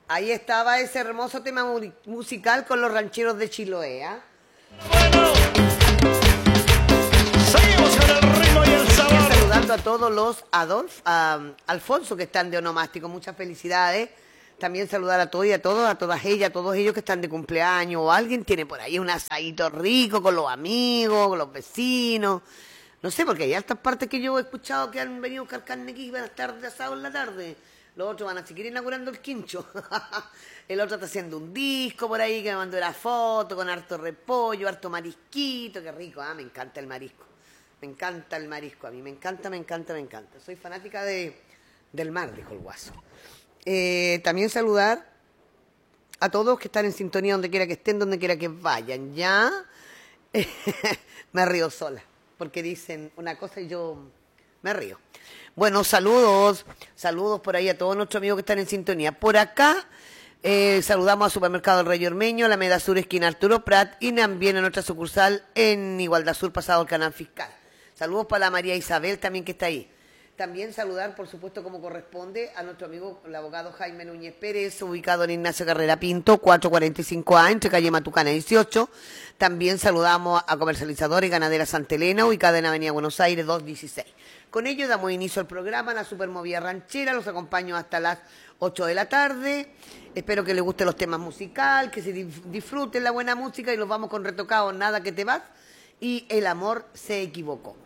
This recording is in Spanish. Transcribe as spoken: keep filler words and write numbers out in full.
Ahí estaba ese hermoso tema mu- musical con los rancheros de Chiloé, ¿ah? Bueno, seguimos con el ritmo y el También sabor. saludando a todos los Adolf, a Alfonso que están de onomástico, muchas felicidades. También saludar a todos y a todos, a todas ellas, a todos ellos que están de cumpleaños o alguien tiene por ahí un asadito rico con los amigos, con los vecinos. No sé, porque hay altas partes que yo he escuchado que han venido a buscar carne aquí y van a estar de asado en la tarde. Los otros van a seguir inaugurando el quincho. El otro está haciendo un disco por ahí que me mandó la foto con harto repollo, harto marisquito. Qué rico, ah, me encanta el marisco. Me encanta el marisco, a mí me encanta, me encanta, me encanta. Soy fanática de, del mar, dijo el guaso. Eh, también saludar a todos que están en sintonía donde quiera que estén, donde quiera que vayan. Ya me río sola, porque dicen una cosa y yo me río. Bueno, saludos, saludos por ahí a todos nuestros amigos que están en sintonía. Por acá eh, saludamos a Supermercado El Rey Ormeño, la Alameda Sur, esquina Arturo Prat, y también a nuestra sucursal en Igualdad Sur, pasado el canal fiscal. Saludos para la María Isabel también que está ahí. También saludar, por supuesto, como corresponde, a nuestro amigo el abogado Jaime Núñez Pérez, ubicado en Ignacio Carrera Pinto, cuatrocientos cuarenta y cinco A, entre calle Matucana dieciocho. También saludamos a Comercializadora y Ganadera Santa Elena, ubicada en Avenida Buenos Aires doscientos dieciséis. Con ello damos inicio al programa, la Supermovida Ranchera. Los acompaño hasta las ocho de la tarde. Espero que les gusten los temas musicales, que se disfruten la buena música y los vamos con Retocados, Nada que te vas y El amor se equivocó.